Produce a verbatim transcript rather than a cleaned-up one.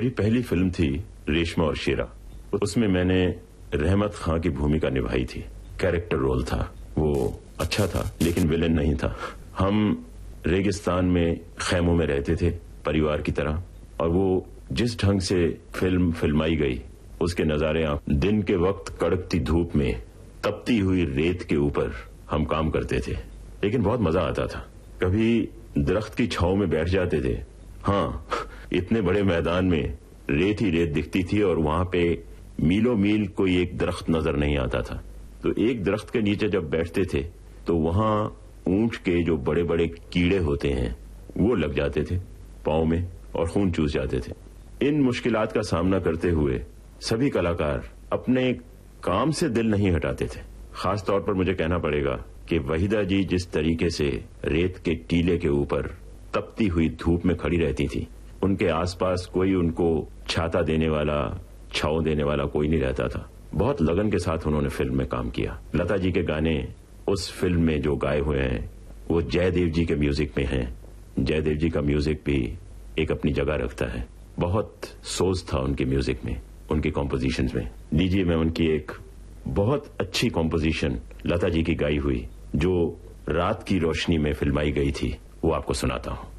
मेरी पहली फिल्म थी रेशमा और शेरा। उसमें मैंने रहमत खां की भूमिका निभाई थी। कैरेक्टर रोल था, वो अच्छा था लेकिन विलेन नहीं था। हम रेगिस्तान में खैमों में रहते थे परिवार की तरह, और वो जिस ढंग से फिल्म फिल्माई गई उसके नजारे आप दिन के वक्त कड़कती धूप में तपती हुई रेत के ऊपर हम काम करते थे, लेकिन बहुत मजा आता था। कभी दरख्त की छांव में बैठ जाते थे। हाँ, इतने बड़े मैदान में रेत ही रेत दिखती थी और वहां पे मीलों मील कोई एक दरख्त नजर नहीं आता था। तो एक दरख्त के नीचे जब बैठते थे तो वहां ऊंट के जो बड़े बड़े कीड़े होते हैं वो लग जाते थे पांव में और खून चूस जाते थे। इन मुश्किलात का सामना करते हुए सभी कलाकार अपने काम से दिल नहीं हटाते थे। खास तौर पर मुझे कहना पड़ेगा कि वहीदा जी जिस तरीके से रेत के टीले के ऊपर तपती हुई धूप में खड़ी रहती थी, उनके आसपास कोई उनको छाता देने वाला, छांव देने वाला कोई नहीं रहता था। बहुत लगन के साथ उन्होंने फिल्म में काम किया। लता जी के गाने उस फिल्म में जो गाए हुए हैं वो जयदेव जी के म्यूजिक में हैं। जयदेव जी का म्यूजिक भी एक अपनी जगह रखता है। बहुत सोच था उनके म्यूजिक में, उनकी कॉम्पोजिशंस में। लीजिए मैं उनकी एक बहुत अच्छी कॉम्पोजिशन लता जी की गाई हुई जो रात की रोशनी में फिल्माई गई थी वो आपको सुनाता हूं।